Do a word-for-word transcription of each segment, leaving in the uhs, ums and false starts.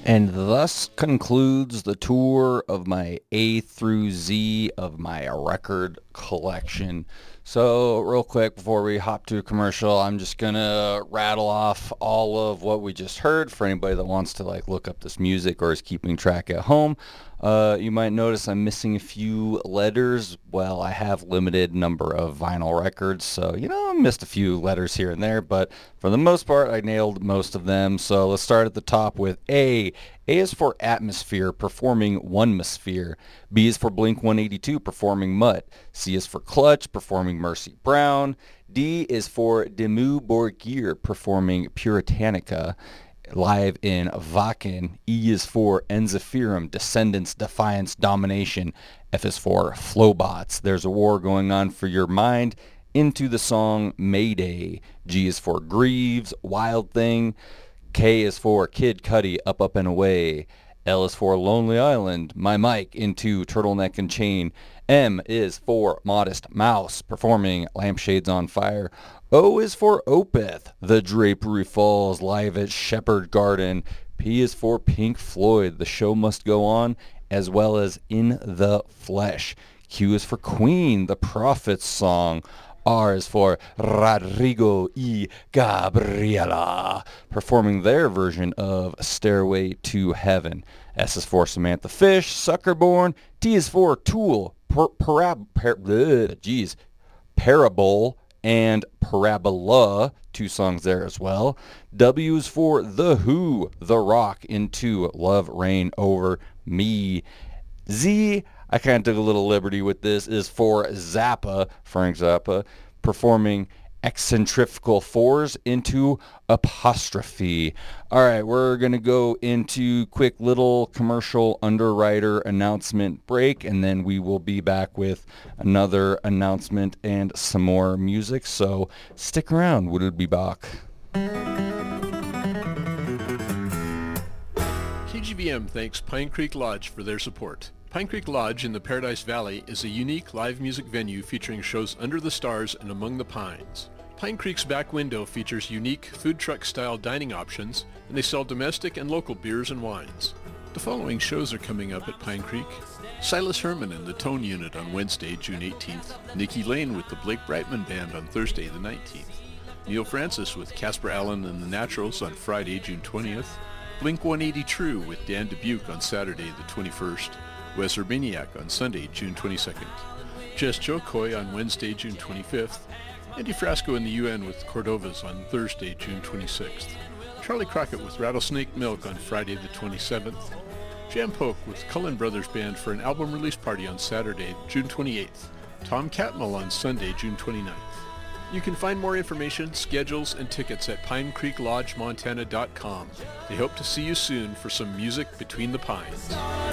And thus concludes the tour of my A through Z of my record collection. So real quick before we hop to a commercial, I'm just gonna rattle off all of what we just heard for anybody that wants to like look up this music or is keeping track at home. Uh, you might notice I'm missing a few letters. Well, I have limited number of vinyl records, so you know I missed a few letters here and there, but for the most part I nailed most of them. So let's start at the top with A. A is for Atmosphere, performing Onemasphere. B is for Blink one eighty-two, performing Mutt. C is for Clutch, performing Mercy Brown. D is for Dimmu Borgir, performing Puritanica, live in Wacken. E is for Enziferum, Descendants, Defiance, Domination. F is for Flowbots, There's a War Going On for Your Mind, into the song Mayday. G is for Greaves, Wild Thing. K is for Kid Cudi, Up, Up, and Away. L is for Lonely Island, My Mic, into Turtleneck and Chain. M is for Modest Mouse, performing Lampshades on Fire. O is for Opeth, The Drapery Falls, live at Shepherd Garden. P is for Pink Floyd, The Show Must Go On, as well as In the Flesh. Q is for Queen, The Prophet's Song. R is for Rodrigo y Gabriela, performing their version of Stairway to Heaven. S is for Samantha Fish, Suckerborn. T is for Tool, per, parab, per, bleh, geez, Parable, and Parabola, two songs there as well. W is for The Who, The Rock, into Love Reign Over Me. Z, I kind of took a little liberty with this, is for Zappa, Frank Zappa, performing Eccentrical Fours, into Apostrophe. All right, we're going to go into quick little commercial underwriter announcement break, and then we will be back with another announcement and some more music. So stick around. We'll be back. K G V M thanks Pine Creek Lodge for their support. Pine Creek Lodge in the Paradise Valley is a unique live music venue featuring shows under the stars and among the pines. Pine Creek's back window features unique food truck-style dining options, and they sell domestic and local beers and wines. The following shows are coming up at Pine Creek. Silas Herman and the Tone Unit on Wednesday, June eighteenth. Nikki Lane with the Blake Brightman Band on Thursday, the nineteenth. Neil Francis with Casper Allen and the Naturals on Friday, June twentieth. Blink one eighty True with Dan Dubuque on Saturday, the twenty-first. Wes Urbaniak on Sunday, June twenty-second. Jess Jokoy on Wednesday, June twenty-fifth. Andy Frasco and the U N with Cordovas on Thursday, June twenty-sixth. Charlie Crockett with Rattlesnake Milk on Friday, the twenty-seventh. Jam Poke with Cullen Brothers Band for an album release party on Saturday, June twenty-eighth. Tom Catmull on Sunday, June twenty-ninth. You can find more information, schedules, and tickets at pine creek lodge montana dot com. They hope to see you soon for some music between the pines.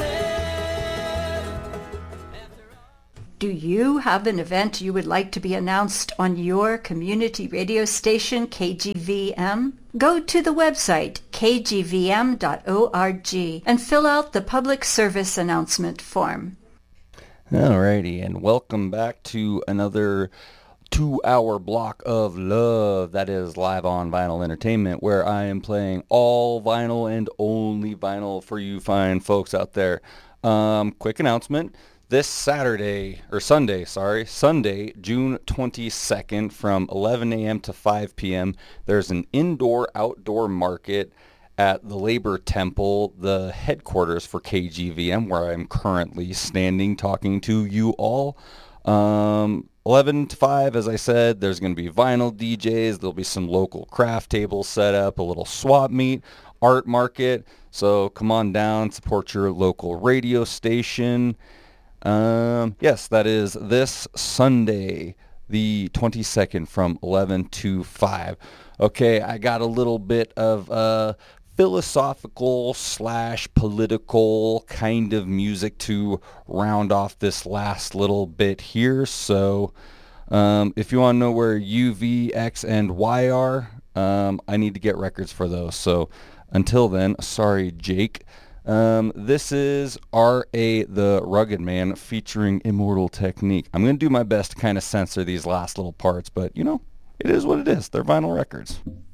Do you have an event you would like to be announced on your community radio station, K G V M? Go to the website, k g v m dot org, and fill out the public service announcement form. Alrighty, and welcome back to another two-hour block of love that is live on Vinyl Entertainment, where I am playing all vinyl and only vinyl for you fine folks out there. Um, quick announcement. This Saturday, or Sunday, sorry, Sunday, June twenty-second, from eleven a.m. to five p.m., there's an indoor-outdoor market at the Labor Temple, the headquarters for K G V M, where I'm currently standing talking to you all. Um, eleven to five, as I said, there's going to be vinyl D Js, there'll be some local craft tables set up, a little swap meet, art market, so come on down, support your local radio station. Um, yes, that is this Sunday, the twenty-second, from eleven to five. Okay, I got a little bit of uh, philosophical slash political kind of music to round off this last little bit here. So um, if you want to know where U, V, X, and Y are, um, I need to get records for those. So until then, sorry, Jake. Um, this is R A the Rugged Man featuring Immortal Technique. I'm going to do my best to kind of censor these last little parts, but, you know, it is what it is. They're vinyl records.